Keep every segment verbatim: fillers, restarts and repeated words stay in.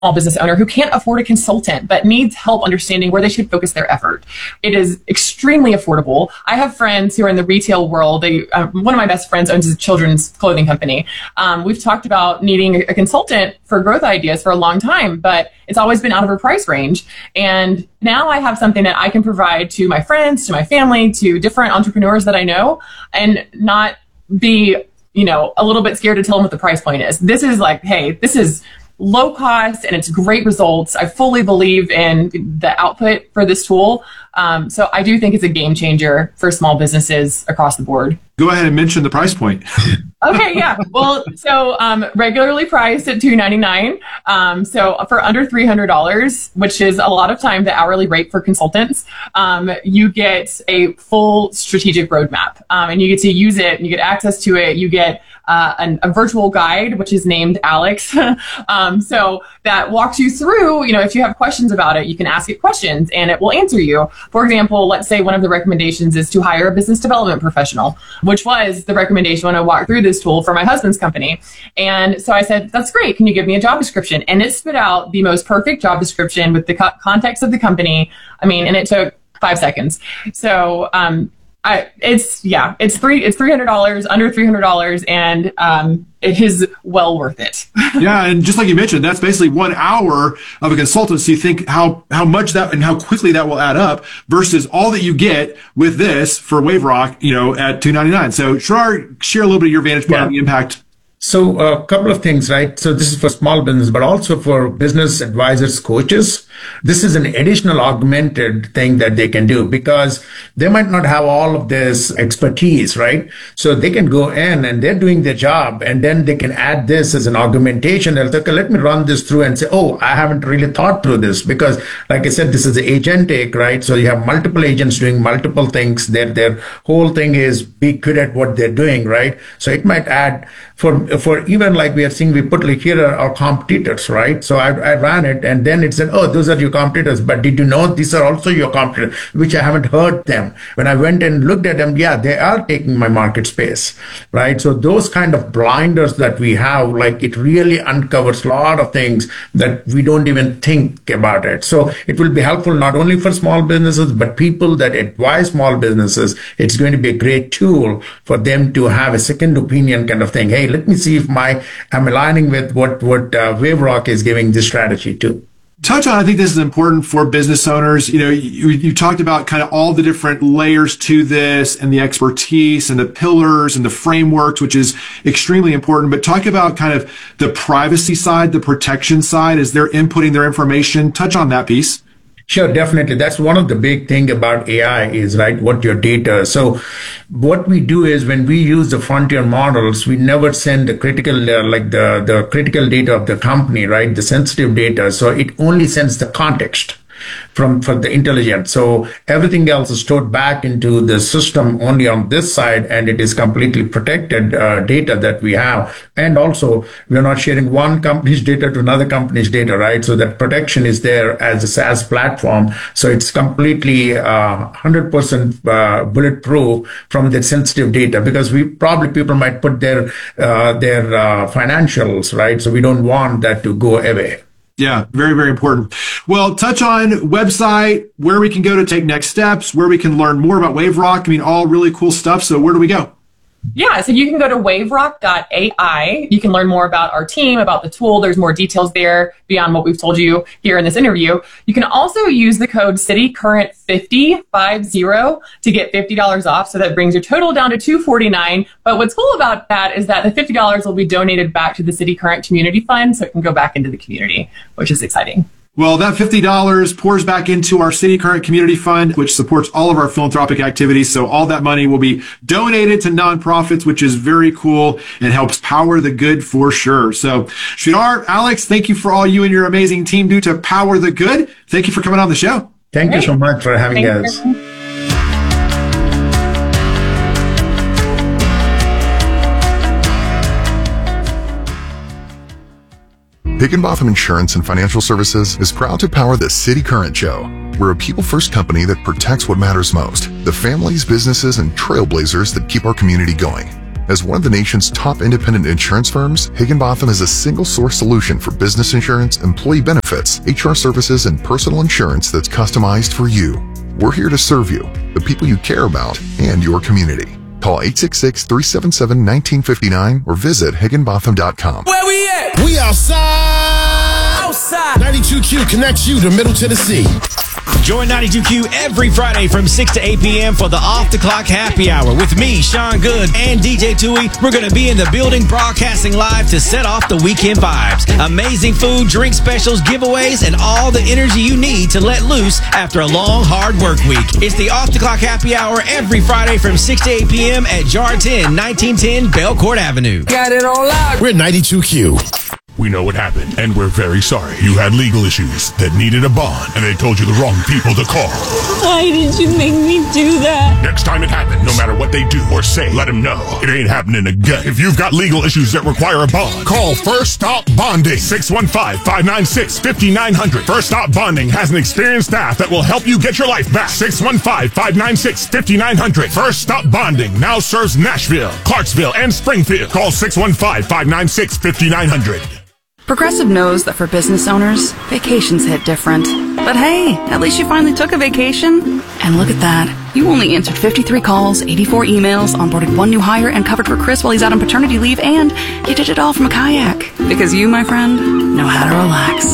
small business owner who can't afford a consultant but needs help understanding where they should focus their effort. It is extremely affordable. I have friends who are in the retail world. They, uh, one of my best friends owns a children's clothing company. Um, we've talked about needing a consultant for growth ideas for a long time, but it's always been out of her price range. And now I have something that I can provide to my friends, to my family, to different entrepreneurs that I know, and not be, you know, a little bit scared to tell them what the price point is. This is like, hey, this is low cost and it's great results. I fully believe in the output for this tool. Um, so I do think it's a game changer for small businesses across the board. Go ahead and mention the price point. Okay, yeah. Well, so um, regularly priced at two ninety-nine. Um, so for under three hundred dollars, which is a lot of time the hourly rate for consultants, um, you get a full strategic roadmap, um, and you get to use it. And you get access to it. You get uh, an, a virtual guide, which is named Alex. um, so that walks you through. You know, if you have questions about it, you can ask it questions, and it will answer you. For example, let's say one of the recommendations is to hire a business development professional, which was the recommendation when I walked through this tool for my husband's company. And so I said, that's great. Can you give me a job description? And it spit out the most perfect job description with the co- context of the company. I mean, and it took five seconds. So, um, I, it's, yeah, it's three, it's three hundred dollars, under three hundred dollars, and um, it is well worth it. Yeah. And just like you mentioned, that's basically one hour of a consultancy. Think how, how much that and how quickly that will add up versus all that you get with this for WaveRock, you know, at two ninety-nine. So Sridhar, share a little bit of your vantage point yeah. on the impact. So a couple of things, right? So this is for small business, but also for business advisors, coaches. This is an additional augmented thing that they can do because they might not have all of this expertise, right? So they can go in and they're doing their job and then they can add this as an augmentation. They'll say, okay, let me run this through and say, oh, I haven't really thought through this because like I said, this is agentic, right? So you have multiple agents doing multiple things. Their, their whole thing is be good at what they're doing, right? So it might add for, for even like we are seeing, we put like here are our competitors, right? So I, I ran it and then it said, oh, those are your competitors, but did you know these are also your competitors, which I haven't heard them. When I went and looked at them, yeah, they are taking my market space, right? So those kind of blinders that we have, like it really uncovers a lot of things that we don't even think about it. So it will be helpful not only for small businesses, but people that advise small businesses. It's going to be a great tool for them to have a second opinion kind of thing. Hey, let me see if my I'm aligning with what, what uh, WaveRock is giving this strategy to. Touch on, I think this is important for business owners. You know, you, you talked about kind of all the different layers to this and the expertise and the pillars and the frameworks, which is extremely important. But talk about kind of the privacy side, the protection side, as they're inputting their information. Touch on that piece. Sure, definitely. That's one of the big thing about A I is, right, what your data. So what we do is when we use the frontier models, we never send the critical, uh, like the, the critical data of the company, right, the sensitive data. So it only sends the context from, from the intelligence. So everything else is stored back into the system only on this side, and it is completely protected uh, data that we have. And also, we're not sharing one company's data to another company's data, right? So that protection is there as a SaaS platform. So it's completely uh, one hundred percent uh, bulletproof from the sensitive data, because we probably people might put their uh, their uh, financials, right? So we don't want that to go away. Yeah, very, very important. Well, touch on website, where we can go to take next steps, where we can learn more about WaveRock. I mean, all really cool stuff. So where do we go? Yeah, so you can go to waverock dot A I. You can learn more about our team, about the tool. There's more details there beyond what we've told you here in this interview. You can also use the code City Current fifty to get fifty dollars off. So that brings your total down to two hundred forty-nine dollars. But what's cool about that is that the fifty dollars will be donated back to the City Current Community Fund, so it can go back into the community, which is exciting. Well, that fifty dollars pours back into our City Current Community Fund, which supports all of our philanthropic activities. So all that money will be donated to nonprofits, which is very cool and helps power the good for sure. So Sridhar, Alex, thank you for all you and your amazing team do to power the good. Thank you for coming on the show. Thank you so much for having Thank us. you. Higginbotham Insurance and Financial Services is proud to power the City Current Show. We're a people-first company that protects what matters most, the families, businesses, and trailblazers that keep our community going. As one of the nation's top independent insurance firms, Higginbotham is a single-source solution for business insurance, employee benefits, H R services, and personal insurance that's customized for you. We're here to serve you, the people you care about, and your community. Call eight six six, three seven seven, one nine five nine or visit higginbotham dot com. Where we at? We outside. Outside. ninety-two Q connects you to Middle Tennessee. Join ninety-two Q every Friday from six to eight p.m. for the Off the Clock Happy Hour with me, Sean Good, and D J Tui. We're going to be in the building broadcasting live to set off the weekend vibes. Amazing food, drink specials, giveaways, and all the energy you need to let loose after a long, hard work week. It's the Off the Clock Happy Hour every Friday from six to eight p.m. at Jar ten, nineteen ten Belcourt Avenue. Got it all out. We're ninety-two Q. We know what happened, and we're very sorry. You had legal issues that needed a bond, and they told you the wrong people to call. Why did you make me do that? Next time it happens, no matter what they do or say, let them know it ain't happening again. If you've got legal issues that require a bond, call First Stop Bonding, six one five, five nine six, five nine zero zero. First Stop Bonding has an experienced staff that will help you get your life back. six one five, five nine six, five nine zero zero. First Stop Bonding now serves Nashville, Clarksville, and Springfield. Call six one five, five nine six, five nine zero zero. Progressive knows that for business owners, vacations hit different. But hey, at least you finally took a vacation. And look at that. You only answered fifty-three calls, eighty-four emails, onboarded one new hire, and covered for Chris while he's out on paternity leave, and you did it all from a kayak. Because you, my friend, know how to relax.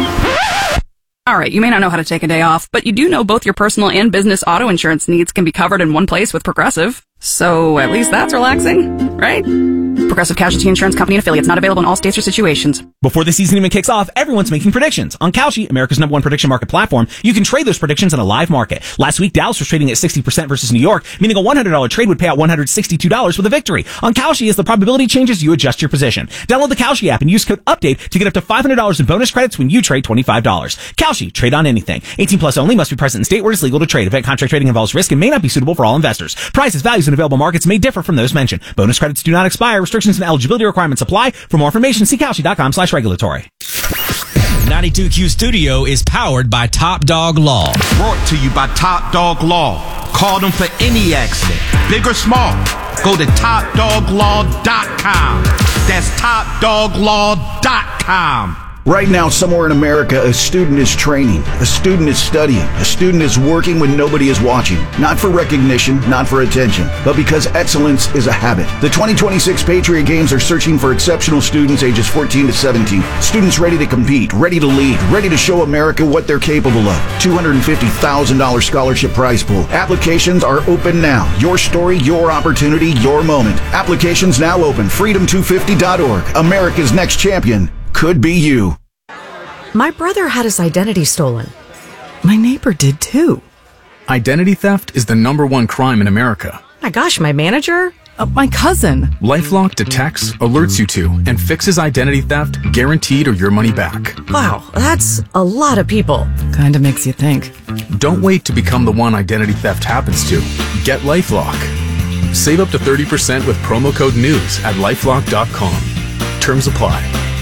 Alright, you may not know how to take a day off, but you do know both your personal and business auto insurance needs can be covered in one place with Progressive. So at least that's relaxing, right? Progressive Casualty Insurance Company and affiliates, not available in all states or situations. Before the season even kicks off, everyone's making predictions. On Kalshi, America's number one prediction market platform, you can trade those predictions in a live market. Last week, Dallas was trading at sixty percent versus New York, meaning a one hundred dollars trade would pay out one hundred sixty-two dollars with a victory. On Kalshi, as the probability changes, you adjust your position. Download the Kalshi app and use code UPDATE to get up to five hundred dollars in bonus credits when you trade twenty-five dollars. Kalshi, trade on anything. eighteen plus only, must be present in state where it's legal to trade. Event contract trading involves risk and may not be suitable for all investors. Prices, values, and available markets may differ from those mentioned. Bonus credits do not expire. Restrictions and eligibility requirements apply. For more information, see Kalshi dot com slash regulatory. ninety-two Q Studio is powered by Top Dog Law. Brought to you by Top Dog Law. Call them for any accident, big or small. Go to top dog law dot com. That's top dog law dot com. Right now, somewhere in America, a student is training, a student is studying, a student is working when nobody is watching. Not for recognition, not for attention, but because excellence is a habit. The twenty twenty-six Patriot Games are searching for exceptional students ages fourteen to seventeen. Students ready to compete, ready to lead, ready to show America what they're capable of. two hundred fifty thousand dollars scholarship prize pool. Applications are open now. Your story, your opportunity, your moment. Applications now open. freedom two fifty dot org. America's next champion could be you. My brother had his identity stolen. My neighbor did too. Identity theft is the number one crime in America. My gosh, my manager? Uh, my cousin. LifeLock detects, alerts you to, and fixes identity theft, guaranteed or your money back. Wow, that's a lot of people. Kinda makes you think. Don't wait to become the one identity theft happens to. Get LifeLock. Save up to thirty percent with promo code NEWS at lifelock dot com. Terms apply.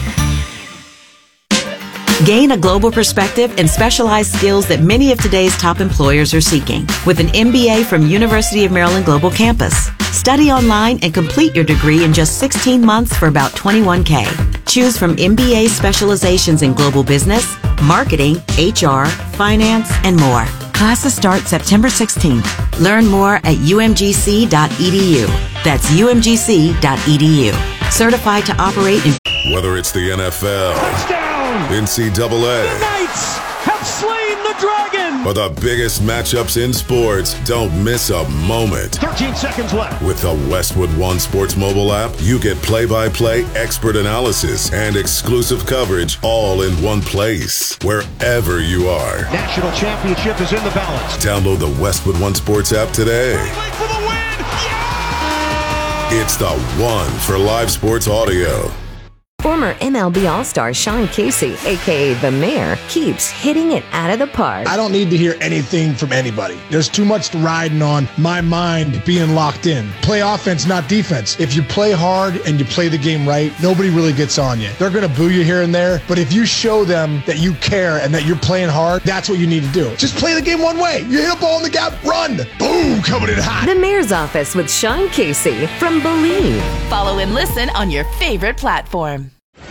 Gain a global perspective and specialized skills that many of today's top employers are seeking with an M B A from University of Maryland Global Campus. Study online and complete your degree in just sixteen months for about twenty-one thousand dollars. Choose from M B A specializations in global business, marketing, H R, finance, and more. Classes start September sixteenth. Learn more at u m g c dot e d u. That's u m g c dot e d u. Certified to operate in... Whether it's the N F L, touchdown, N C double A, the Knights have slain the dragon, or the biggest matchups in sports, don't miss a moment. thirteen seconds left. With the Westwood One Sports mobile app, you get play-by-play expert analysis and exclusive coverage all in one place, wherever you are. National championship is in the balance. Download the Westwood One Sports app today. For the win! Yeah! It's the one for live sports audio. Former M L B All-Star Sean Casey, a k a. The Mayor, keeps hitting it out of the park. I don't need to hear anything from anybody. There's too much riding on my mind being locked in. Play offense, not defense. If you play hard and you play the game right, nobody really gets on you. They're going to boo you here and there, but if you show them that you care and that you're playing hard, that's what you need to do. Just play the game one way. You hit a ball in the gap, run. Boom, coming in hot. The Mayor's Office with Sean Casey from Believe. Follow and listen on your favorite platform.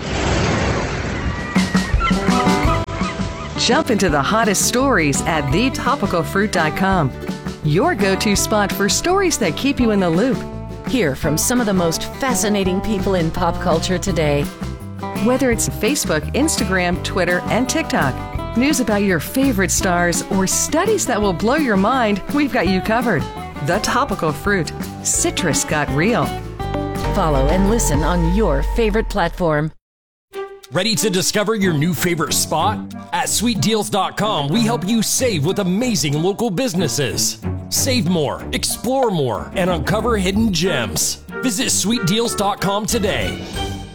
Jump into the hottest stories at the topical fruit dot com. Your go-to spot for stories that keep you in the loop. Hear from some of the most fascinating people in pop culture today. Whether it's Facebook, Instagram, Twitter, and TikTok, news about your favorite stars, or studies that will blow your mind, we've got you covered. The Topical Fruit. Citrus got real. Follow and listen on your favorite platform. Ready to discover your new favorite spot? At sweet deals dot com, we help you save with amazing local businesses. Save more, explore more, and uncover hidden gems. Visit sweet deals dot com today.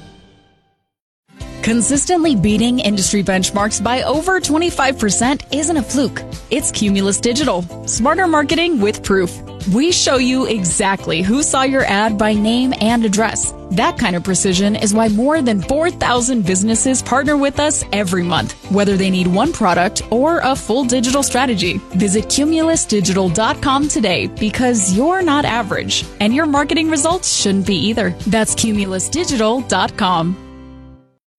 Consistently beating industry benchmarks by over twenty-five percent isn't a fluke. It's Cumulus Digital. Smarter marketing with proof. We show you exactly who saw your ad by name and address. That kind of precision is why more than four thousand businesses partner with us every month, whether they need one product or a full digital strategy. Visit Cumulus Digital dot com today because you're not average, and your marketing results shouldn't be either. That's Cumulus Digital dot com.